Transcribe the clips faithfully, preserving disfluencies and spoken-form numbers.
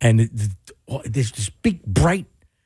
and it, oh, there's this big bright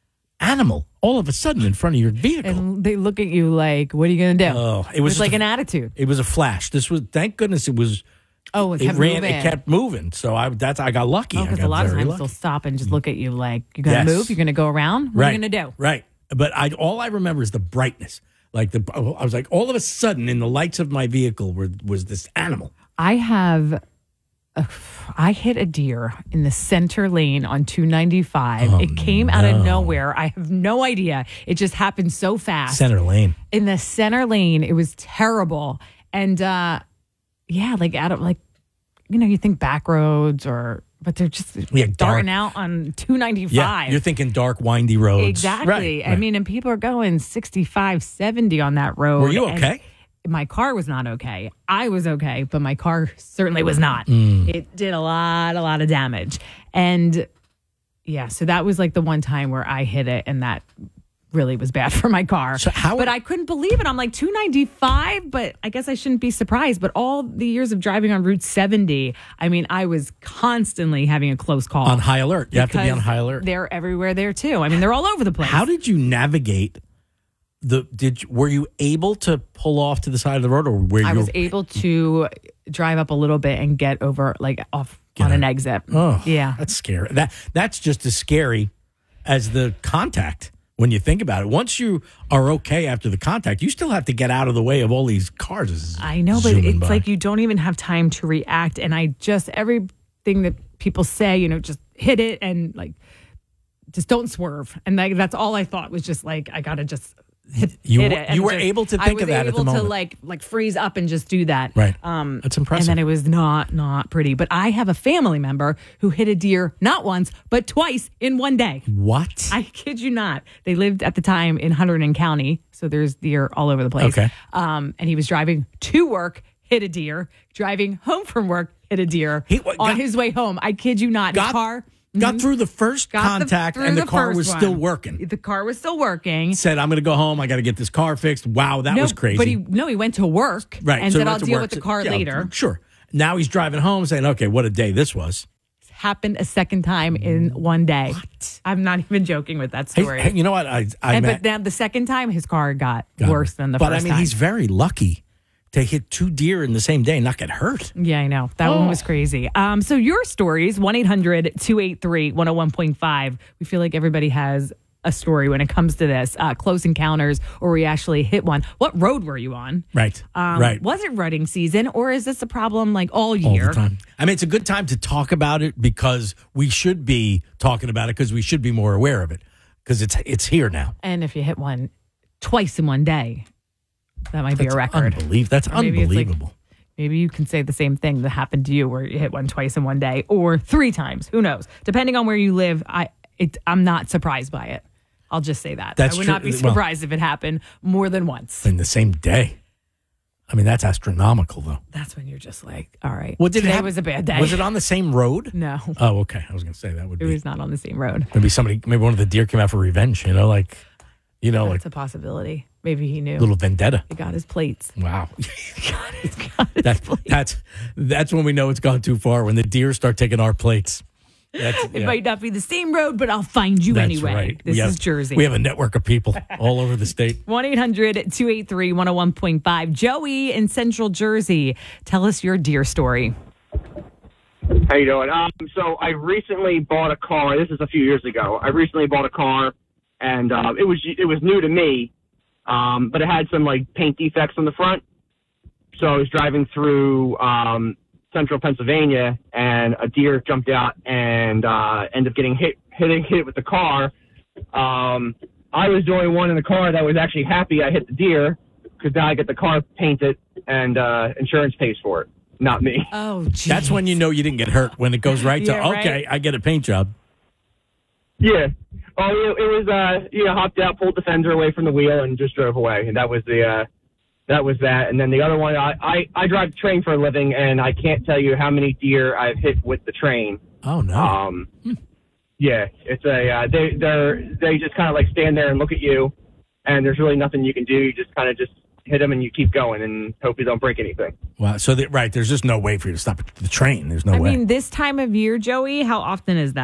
animal all of a sudden in front of your vehicle. And they look at you like, what are you going to do? Oh, it was It's like a, an attitude. It was a flash. This was, thank goodness it was. Oh, it, it kept ran. moving. It kept moving. So I that's I got lucky. Oh, I because got a lot of very times lucky. they'll stop and just look at you like, you're going to Yes. move? You're going to go around? What right. are you going to do? Right. But I all I remember is the brightness. Like the I was like all of a sudden in the lights of my vehicle were, was this animal. I have, a, I hit a deer in the center lane on two ninety-five. Oh, it came no. out of nowhere. I have no idea. It just happened so fast. Center lane. In the center lane, it was terrible. And uh, yeah, like out of like, you know, you think back roads or, but they're just Yeah, darting dark. out on two ninety-five. Yeah, you're thinking dark, windy roads. Exactly. Right, I right. mean, and people are going sixty-five, seventy on that road. Were you and okay? My car was not okay. I was okay, but my car certainly was not. Mm. It did a lot, a lot of damage. And yeah, so that was like the one time where I hit it and that really was bad for my car. So how- but I couldn't believe it. I'm like two ninety-five, but I guess I shouldn't be surprised. But all the years of driving on Route seventy, I mean, I was constantly having a close call. On high alert. You have to be on because high alert. They're everywhere there too. I mean, they're all over the place. How did you navigate the did you- were you able to pull off to the side of the road or were you I was able to drive up a little bit and get over like off on an exit. Oh, yeah. That's scary. That that's just as scary as the contact when you think about it. Once you are okay after the contact, you still have to get out of the way of all these cars. I know, but zooming it's by. like you don't even have time to react. And I just, everything that people say, you know, just hit it and like, just don't swerve. And like, that's all I thought was just like, I got to just hit, You hit were- it. And you were just- able to I think was of that at the able moment. to like, like freeze up and just do that. Right. Um, That's impressive. And then it was not, not pretty. But I have a family member who hit a deer not once, but twice in one day. What? I kid you not. They lived at the time in Hunterdon County, so there's deer all over the place. Okay. Um, and he was driving to work, hit a deer. Driving home from work, hit a deer. He- what, on got- his way home. I kid you not. got His car got through the first got the- contact through and the, car first was one. still working. The car was still working. Said, I'm going to go home. I got to get this car fixed. Wow, that no, was crazy. But he no, he went to work. right. And so he said, went I'll to deal work with the to- car yeah, later. Sure. Now he's driving home saying, okay, what a day this was. Happened a second time in one day. What? I'm not even joking with that Hey, story. hey, you know what? I, I and, met, but then the second time, his car got, got worse it. than the but first I mean, time. he's very lucky to hit two deer in the same day and not get hurt. Yeah, I know. That one was Oh. crazy. Um, so your stories, one eight hundred two eight three one oh one point five. We feel like everybody has a story when it comes to this. Uh, close encounters or we actually hit one. What road were you on? Right. Um, right. Was it rutting season or is this a problem like all All year? the time. I mean, it's a good time to talk about it because we should be talking about it because we should be more aware of it because it's it's here now. And if you hit one twice in one day, that might be That's a record. Unbelievable. That's Or maybe it's like- unbelievable. Maybe you can say the same thing that happened to you where you hit one twice in one day or three times. Who knows? Depending on where you live, I it, I'm not surprised by it. I'll just say that. That's I would true. not be Well- surprised if it happened more than once. In the same day. I mean, that's astronomical, though. That's when you're just like, all right. Well, did today it hap- was a bad day. Was it on the same road? No, Oh, okay. I was going to say that would it be was not on the same road. maybe somebody, maybe one of the deer came out for revenge. You know, like you know, That's like a possibility. Maybe he knew. a little vendetta. He got his plates. Wow. got his, got his That, plates. that's that's when we know it's gone too far. When the deer start taking our plates. That's, It yeah, might not be the same road, but I'll find you that's anyway. right. This We have- is Jersey. We have a network of people all over the state. one eight hundred two eight three one oh one point five. Joey in Central Jersey. Tell us your deer story. How you doing? Um, so I recently bought a car. This is a few years ago. I recently bought a car, and um, it was it was new to me, um, but it had some like paint defects on the front. So I was driving through um, central Pennsylvania, and a deer jumped out and uh, ended up getting hit, hitting hit with the car. Um, I was the only one in the car that was actually happy I hit the deer because now I get the car painted and uh, insurance pays for it, not me. Oh, geez. That's when you know you didn't get hurt. When it goes right to Yeah, right. okay, I get a paint job. Yeah. Oh, it, it was, uh, you know, hopped out, pulled the fender away from the wheel, and just drove away. And that was the, uh, that was that. And then the other one, I, I, I drive the train for a living, and I can't tell you how many deer I've hit with the train. Oh no. Um, yeah, it's a, uh, they, they're, they just kind of like stand there and look at you, and there's really nothing you can do. You just kind of just hit them and you keep going and hope you don't break anything. Wow. So that, right, there's just no way for you to stop the train. There's no I way. mean, this time of year, Joey, how often is that?